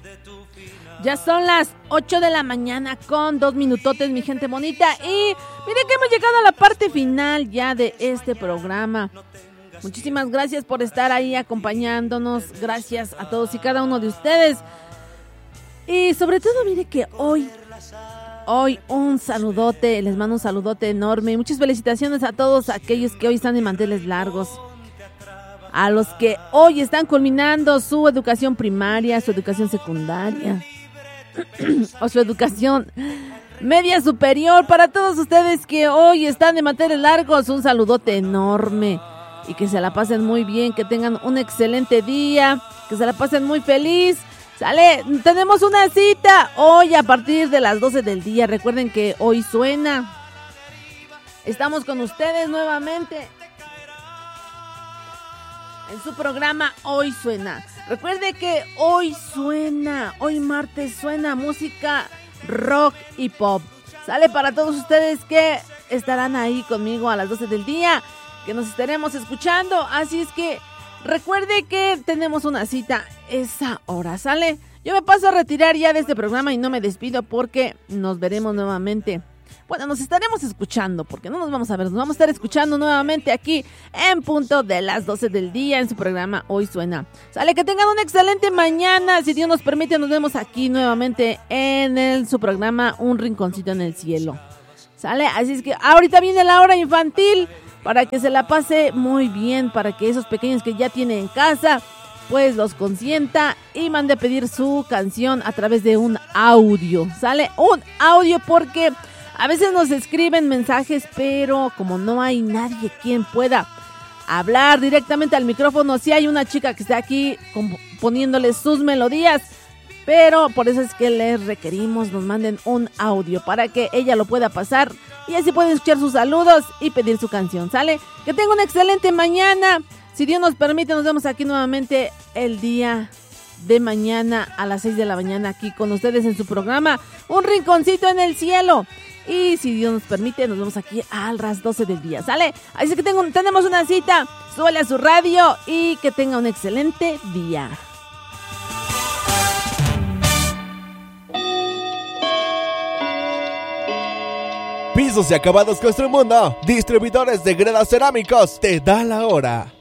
Ya son las 8 de la mañana con 2 minutotes, mi gente bonita. Y miren que hemos llegado a la parte final ya de este programa. Muchísimas gracias por estar ahí acompañándonos. Gracias a todos y cada uno de ustedes. Y sobre todo, mire que hoy un saludote, les mando un saludote enorme. Muchas felicitaciones a todos aquellos que hoy están en manteles largos. A los que hoy están culminando su educación primaria, su educación secundaria o su educación media superior. Para todos ustedes que hoy están de manteles largos, un saludote enorme. Y que se la pasen muy bien, que tengan un excelente día, que se la pasen muy feliz. Sale, tenemos una cita hoy a partir de las 12 del día. Recuerden que hoy suena. Estamos con ustedes nuevamente en su programa Hoy Suena. Recuerde que hoy martes suena música rock y pop. Sale para todos ustedes que estarán ahí conmigo a las 12 del día, que nos estaremos escuchando. Así es que recuerde que tenemos una cita esa hora, ¿sale? Yo me paso a retirar ya de este programa y no me despido porque nos veremos nuevamente. Bueno, nos estaremos escuchando porque no nos vamos a ver, nos vamos a estar escuchando nuevamente aquí en punto de las 12 del día en su programa Hoy Suena. Sale, que tengan una excelente mañana. Si Dios nos permite, nos vemos aquí nuevamente en su programa Un Rinconcito en el Cielo. Sale, así es que ahorita viene la hora infantil para que se la pase muy bien, para que esos pequeños que ya tienen en casa, pues los consienta y mande a pedir su canción a través de un audio. Sale, un audio porque a veces nos escriben mensajes, pero como no hay nadie quien pueda hablar directamente al micrófono, sí hay una chica que está aquí poniéndole sus melodías, pero por eso es que les requerimos nos manden un audio para que ella lo pueda pasar y así pueden escuchar sus saludos y pedir su canción, ¿sale? Que tenga una excelente mañana. Si Dios nos permite, nos vemos aquí nuevamente el día de mañana a las 6 de la mañana aquí con ustedes en su programa Un Rinconcito en el Cielo. Y si Dios nos permite, nos vemos aquí a las 12 del día, ¿sale? Así que tenemos una cita. Súbale a su radio y que tenga un excelente día. Pisos y acabados Construmundo, distribuidores de Gredas Cerámicos, te da la hora.